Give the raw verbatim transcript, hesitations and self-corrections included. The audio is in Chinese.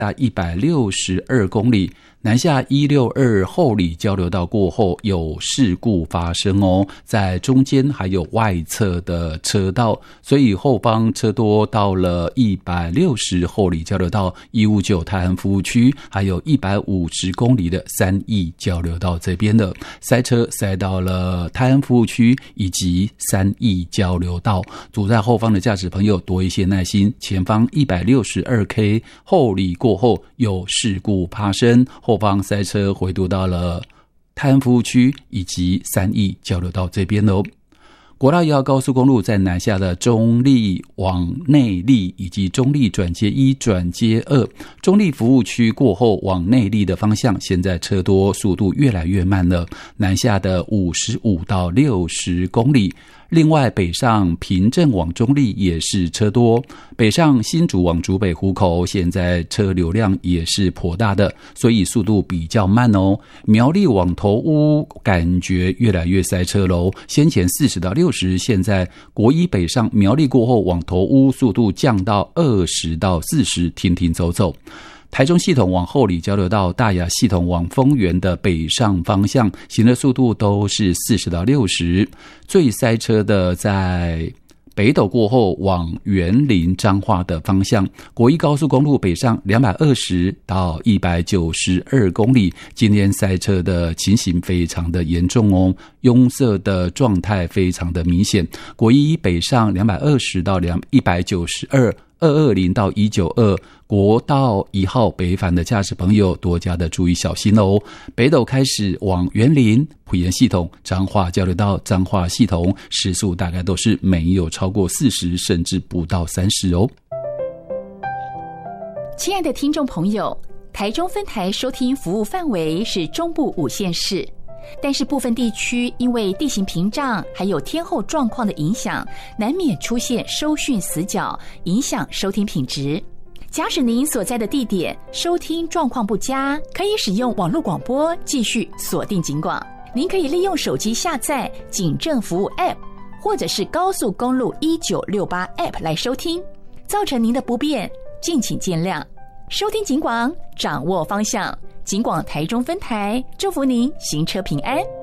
达一百六十二公里，南下一六二后里交流道过后有事故发生哦，在中间还有外侧的车道，所以后方车多到了一百六十后里交流道、一五九泰安服务区，还有一百五十公里的三义交流道这边的塞车塞到了泰安服务区以及三义交流道。阻在后方的驾驶朋友多一些耐心，前方一百六十二 K 后里过后有事故发生，后方塞车回渡到了泰安服务区以及三义交流道这边喽。国道一号高速公路在南下的中立往内壢以及中立转接一转接二，中立服务区过后往内壢的方向现在车多，速度越来越慢了，南下的五十五到六十公里。另外北上平镇往中立也是车多，北上新竹往竹北湖口现在车流量也是颇大的，所以速度比较慢哦。苗栗往头屋感觉越来越塞车喽，先前四十到六十，现在国一北上苗栗过后往头屋速度降到二十到四十，停停走走。台中系统往后里交流道、大雅系统往丰原的北上方向，行的速度都是四十到六十。最塞车的在北斗过后往员林彰化的方向，国一高速公路北上两百二十到一百九十二公里，今天塞车的情形非常的严重哦，拥塞的状态非常的明显。国一北上两百二十到一百九十二。二二零到一九二，国道一号北返的驾驶朋友多加的注意小心哦。北斗开始往员林、埔盐系统、彰化交流道、彰化系统，时速大概都是没有超过四十，甚至不到三十哦。 亲爱的听众朋友，台中分台收听服务范围是中部五县市。但是部分地区因为地形屏障还有天候状况的影响，难免出现收讯死角，影响收听品质。假使您所在的地点收听状况不佳，可以使用网络广播继续锁定警广。您可以利用手机下载警政服务 App 或者是高速公路一九六八 App 来收听，造成您的不便敬请见谅。收听警广，掌握方向，警广台中分台，祝福您行车平安。